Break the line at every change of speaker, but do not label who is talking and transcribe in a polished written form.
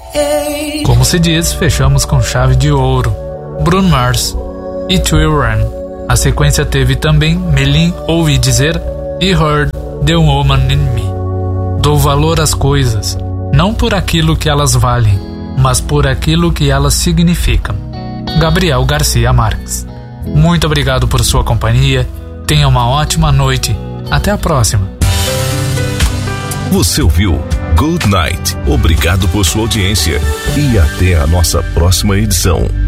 Como se diz, fechamos com chave de ouro. Bruno Mars e To Will Run. A sequência teve também Melim, Ouvi Dizer e Heard The Woman in Me. Dou valor às coisas, não por aquilo que elas valem, mas por aquilo que elas significam. Gabriel Garcia Marques. Muito obrigado por sua companhia. Tenha uma ótima noite. Até a próxima.
Você ouviu Good Night. Obrigado por sua audiência e até a nossa próxima edição.